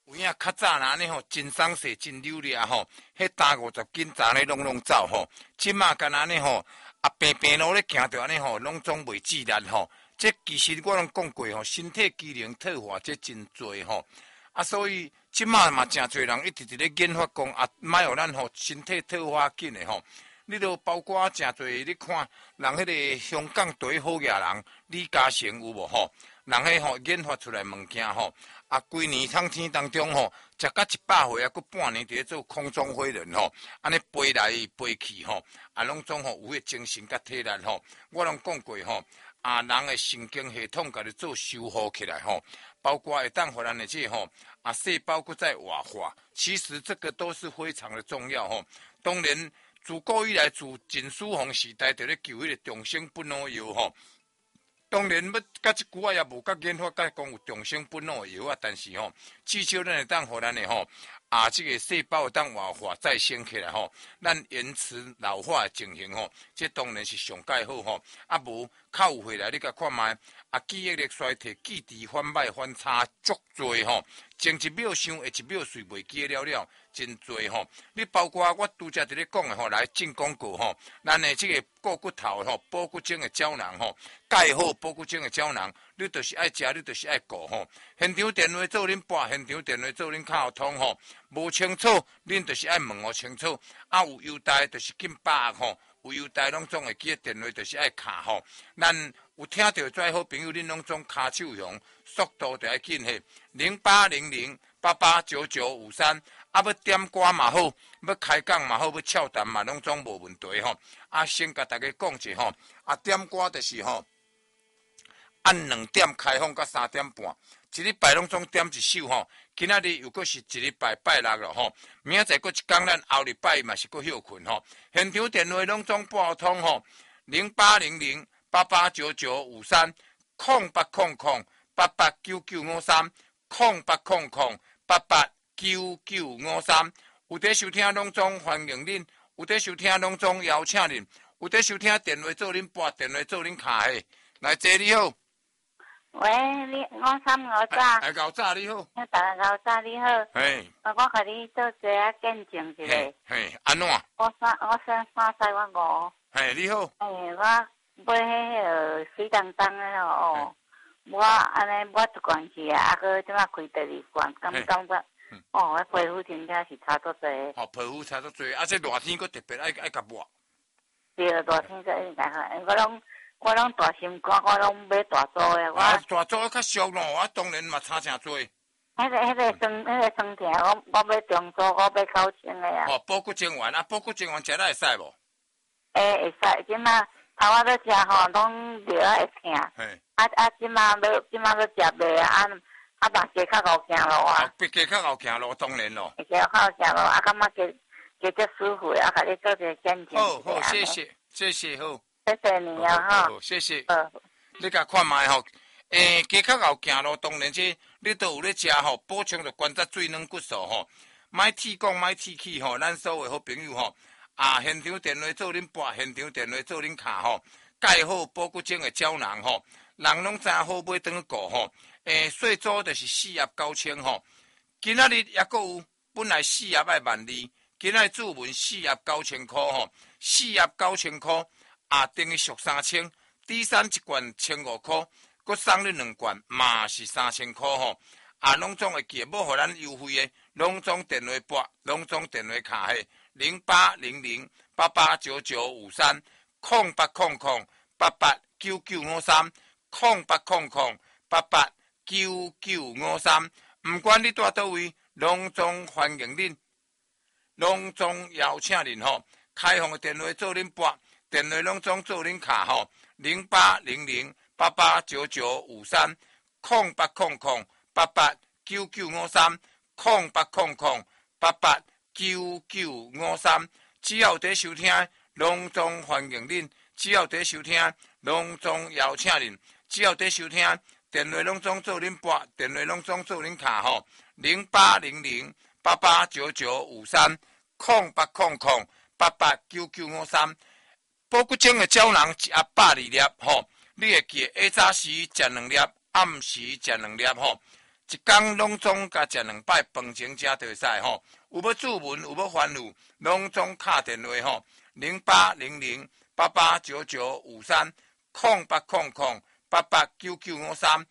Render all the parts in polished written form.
有影较早那呢吼，真松势真溜咧吼，迄单50斤昨呢拢走吼，即马干那呢吼，平平路咧行着安尼吼，拢总袂自力吼。这其实我拢讲过吼，身体机能退化这真侪吼，所以即马嘛真侪人一直伫咧研发讲莫互咱吼身体退化紧的吼。你都包括真侪，你看人迄个香港第一好野人李嘉诚有无吼？人迄吼研发出来物件吼，规年冬天当中吼，食到100岁佫半年伫咧做空中飞人吼，安尼飞来飞去吼，拢总吼有迄精神甲体力吼。我拢讲过吼，人的神经系统甲你做修复起来吼，包括会当互咱的这吼细胞佫再活化，其实这个都是非常的重要吼。当然。自古以来，自秦始皇时代，就咧求迄个长生不老药吼。当然，要甲即句也无甲研发甲讲有长生不老药啊，但是吼，至少咱会当互咱的吼这个细胞会当活化再生起来吼，咱延迟老化的情形吼，这当然是上介好吼。无较有回来，你甲看卖记忆力衰退、记忆反歹、反差足多吼，前1秒想，下1秒睡袂记了，真多吼。你包括我拄则伫咧讲的吼，来进广告吼，咱的这个固骨头吼、补骨精的胶囊吼，钙好补骨精的胶囊，你就是爱食，你就是爱顾吼。现场电话做恁拨，现场电话做恁敲通吼，无清楚，恁就是爱问我清楚。有优待就是紧把握吼。有优待拢总会记个电话，就是爱卡吼。咱有听到最好朋友，恁拢总卡手用，速度就爱紧嘿。0800889953，要点歌嘛好，要开讲嘛好，要俏谈嘛拢总无问题吼。先甲大家讲者吼，点歌就是吼，按2点开放到3点半，一礼拜拢总点一首吼。今仔日又阁是一礼拜拜六了吼，明仔载阁一天，咱后礼拜嘛是阁休困吼。现场电话拢总拨通吼，0800889953，0800889953，有伫收听拢总欢迎恁，有伫收听拢总邀请恁，有伫收听电话做恁拨，电话做恁卡的。来，姐你好。 喂，5353。 牛早你好。 牛早你好。 嘿。 我甲你做一下见证一下。 嘿，安怎？ 我生3岁，我5。 嘿，你好。 我买迄个水当当的哦，我安尼我一罐去佫即马开第2罐，感觉我皮肤真正是差足侪。 皮肤差足侪，这热天佫特别爱甲抹。 对，热天佫应该好，我拢大心肝，我拢买大组的。 大组较俗咯，当然嘛差真侪。 迄个酸甜，我买中组，我买9000的啊。 补骨精丸补骨精丸食了会使无？ 会使，即马头仔要食吼，拢热会疼。即马要食袂嘛加较后行路啊。 加较后行路，当然咯。 加较后行路，感觉加足舒服，甲你做一个见证。 好，谢谢好。 谢谢你啊， 好，谢谢。你甲看卖吼，加较后行路，当然这你都有咧食吼，补充着关节水软骨素吼。莫铁讲，莫铁气吼，咱所有好朋友吼，现场电话做恁拨，现场电话做恁卡吼，钙好补骨精的胶囊吼，人拢知好买转去顾吼。细组就是4盒9000吼，今仔日也阁有，本来4盒爱12000，今仔日注文4盒9000块吼，4盒9000块。等于俗3000，第3一罐1500块，佮送你2罐嘛是3000块吼。拢总会记，要互咱优惠的，拢总电话拨，拢总电话卡嘿，0800889953，0800889953，毋管你住倒位，拢总欢迎恁，拢总邀请恁吼。开放的电话做恁拨。电话拢总做恁卡吼，0800889953，0800889953，只要有在收听，拢总欢迎恁；只要有在收听，拢总邀请恁；只要有在收听，电话拢总做恁拨，电话拢总做恁卡吼，0800889953，0800889953。补骨精的胶囊1盒120粒吼，你会记下早时食2粒，暗时食2粒吼。 一天拢总甲食2摆饭前食就会使吼。有要注文，有要烦恼，拢总敲电话吼，0800889953 0800889953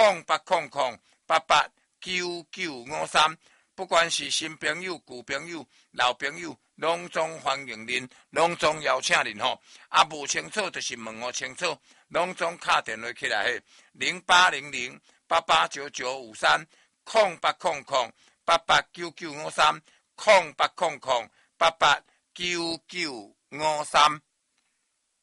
0800889953。不管是新朋友、旧朋友、老朋友，拢总欢迎您，拢总邀请您吼。啊，无清楚就是问我清楚，拢总敲电话起来嘿，0800889953 0800889953 0800889953。